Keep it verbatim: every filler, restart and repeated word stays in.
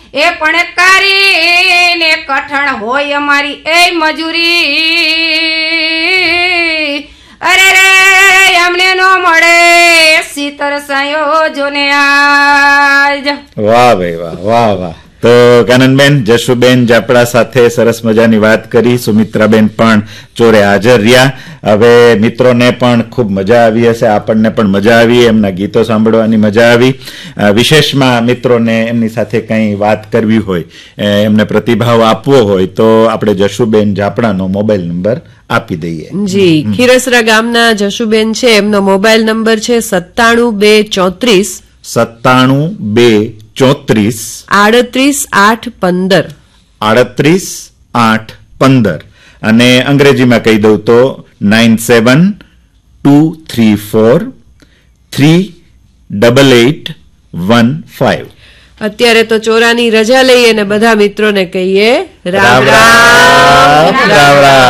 એ પણ કરીને કઠણ હોય અમારી એ મજૂરી, અરે રે અમને નો મળે સીતર સાયો જોને આજ. વાહ ભાઈ વાહ, વાહ વાહ. તો કાનનબેન, જશુબેન જાપડા સાથે સરસ મજાની વાત કરી. સુમિત્રાબેન પણ ચોરે હાજર રહ્યા. હવે મિત્રોને પણ ખૂબ મજા આવી હશે, આપણને પણ મજા આવી, એમના ગીતો સાંભળવાની મજા આવી. વિશેષમાં મિત્રોને એમની સાથે કંઈ વાત કરવી હોય, એમને પ્રતિભાવ આપવો હોય તો આપણે જશુબેન જાપડાનો મોબાઈલ નંબર આપી દઈએ. જી, ખીરસરા ગામના જશુબેન છે, એમનો મોબાઈલ નંબર છે સત્તાણું બે ચોત્રીસ સત્તાણું બે ચોત્રીસ આડત્રીસ આઠ પંદર આડત્રીસ આઠ પંદર અને અંગ્રેજીમાં કહી દઉં તો nine seven two three four three double eight one five. અત્યારે તો ચોરાની રજા લઈએ ને બધા મિત્રોને કહીએ રામ રામ રામ રામ.